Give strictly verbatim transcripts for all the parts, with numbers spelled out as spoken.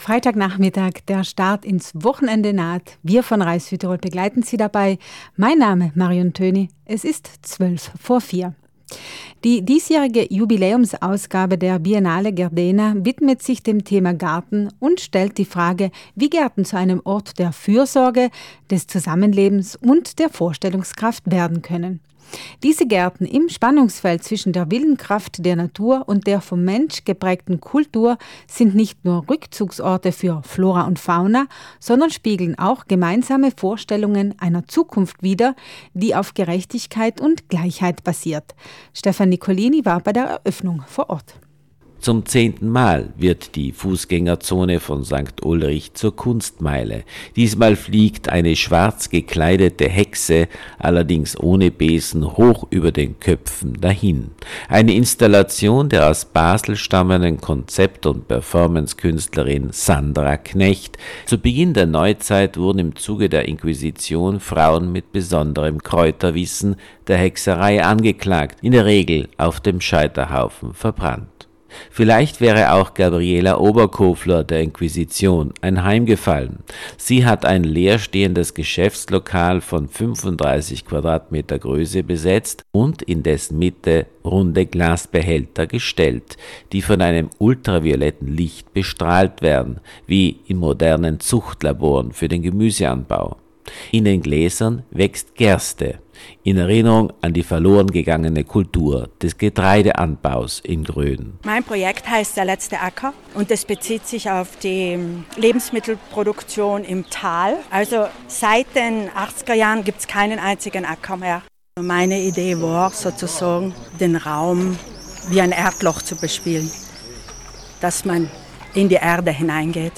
Freitagnachmittag, der Start ins Wochenende naht. Wir von Reis Südtirol begleiten Sie dabei. Mein Name Marion Töni. Es ist zwölf vor vier. Die diesjährige Jubiläumsausgabe der Biennale Gardena widmet sich dem Thema Garten und stellt die Frage, wie Gärten zu einem Ort der Fürsorge, des Zusammenlebens und der Vorstellungskraft werden können. Diese Gärten im Spannungsfeld zwischen der wilden Kraft der Natur und der vom Mensch geprägten Kultur sind nicht nur Rückzugsorte für Flora und Fauna, sondern spiegeln auch gemeinsame Vorstellungen einer Zukunft wider, die auf Gerechtigkeit und Gleichheit basiert. Stefan Nicolini war bei der Eröffnung vor Ort. Zum zehnten Mal wird die Fußgängerzone von Sankt Ulrich zur Kunstmeile. Diesmal fliegt eine schwarz gekleidete Hexe, allerdings ohne Besen, hoch über den Köpfen dahin. Eine Installation der aus Basel stammenden Konzept- und Performance-Künstlerin Sandra Knecht. Zu Beginn der Neuzeit wurden im Zuge der Inquisition Frauen mit besonderem Kräuterwissen der Hexerei angeklagt, in der Regel auf dem Scheiterhaufen verbrannt. Vielleicht wäre auch Gabriela Oberkofler der Inquisition anheimgefallen. Sie hat ein leerstehendes Geschäftslokal von fünfunddreißig Quadratmeter Größe besetzt und in dessen Mitte runde Glasbehälter gestellt, die von einem ultravioletten Licht bestrahlt werden, wie in modernen Zuchtlaboren für den Gemüseanbau. In den Gläsern wächst Gerste, in Erinnerung an die verloren gegangene Kultur des Getreideanbaus in Gröden. Mein Projekt heißt Der letzte Acker und das bezieht sich auf die Lebensmittelproduktion im Tal. Also seit den achtziger Jahren gibt es keinen einzigen Acker mehr. Meine Idee war sozusagen, den Raum wie ein Erdloch zu bespielen, dass man in die Erde hineingeht.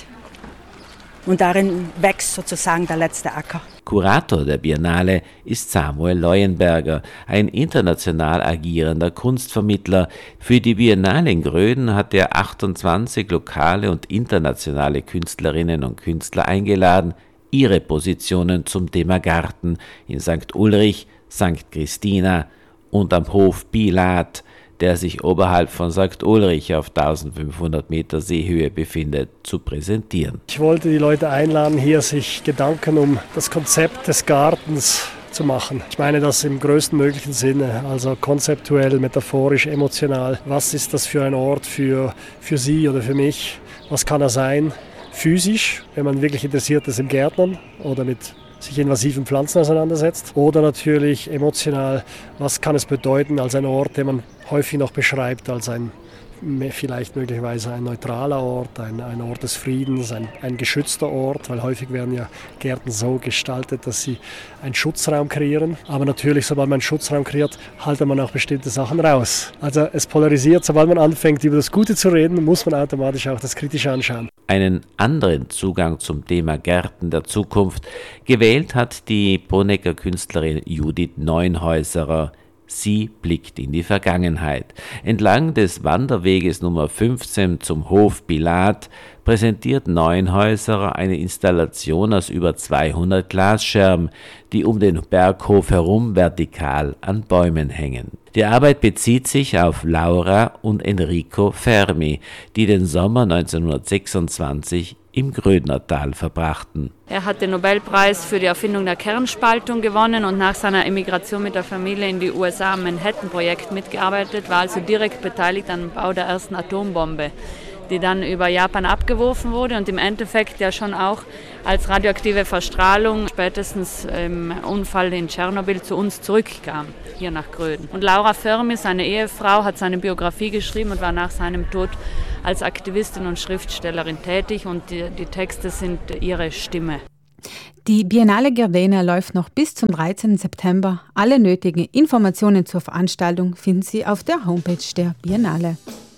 Und darin wächst sozusagen der letzte Acker. Kurator der Biennale ist Samuel Leuenberger, ein international agierender Kunstvermittler. Für die Biennale in Gröden hat er achtundzwanzig lokale und internationale Künstlerinnen und Künstler eingeladen, ihre Positionen zum Thema Garten in Sankt Ulrich, Sankt Christina und am Hof Pilat, der sich oberhalb von Sankt Ulrich auf eintausendfünfhundert Meter Seehöhe befindet, zu präsentieren. Ich wollte die Leute einladen, hier sich Gedanken um das Konzept des Gartens zu machen. Ich meine das im größtmöglichen Sinne, also konzeptuell, metaphorisch, emotional. Was ist das für ein Ort für, für Sie oder für mich? Was kann er sein? Physisch, wenn man wirklich interessiert ist im Gärtnern oder mit sich invasiven Pflanzen auseinandersetzt. Oder natürlich emotional, was kann es bedeuten als ein Ort, den man häufig noch beschreibt als ein vielleicht möglicherweise ein neutraler Ort, ein, ein Ort des Friedens, ein, ein geschützter Ort, weil häufig werden ja Gärten so gestaltet, dass sie einen Schutzraum kreieren. Aber natürlich, sobald man einen Schutzraum kreiert, haltet man auch bestimmte Sachen raus. Also es polarisiert, sobald man anfängt, über das Gute zu reden, muss man automatisch auch das Kritische anschauen. Einen anderen Zugang zum Thema Gärten der Zukunft gewählt hat die Bonnecker Künstlerin Judith Neunhäuserer. Sie blickt in die Vergangenheit. Entlang des Wanderweges Nummer fünfzehn zum Hof Pilat präsentiert Neunhäuserer eine Installation aus über zweihundert Glasscherben, die um den Berghof herum vertikal an Bäumen hängen. Die Arbeit bezieht sich auf Laura und Enrico Fermi, die den Sommer neunzehnhundertsechsundzwanzig im Grödnertal verbrachten. Er hat den Nobelpreis für die Erfindung der Kernspaltung gewonnen und nach seiner Emigration mit der Familie in die U S A am Manhattan-Projekt mitgearbeitet, war also direkt beteiligt am Bau der ersten Atombombe, die dann über Japan abgeworfen wurde und im Endeffekt ja schon auch als radioaktive Verstrahlung spätestens im Unfall in Tschernobyl zu uns zurückkam, hier nach Gröden. Und Laura Fermi, seine Ehefrau, hat seine Biografie geschrieben und war nach seinem Tod als Aktivistin und Schriftstellerin tätig und die, die Texte sind ihre Stimme. Die Biennale Gardena läuft noch bis zum dreizehnten September. Alle nötigen Informationen zur Veranstaltung finden Sie auf der Homepage der Biennale.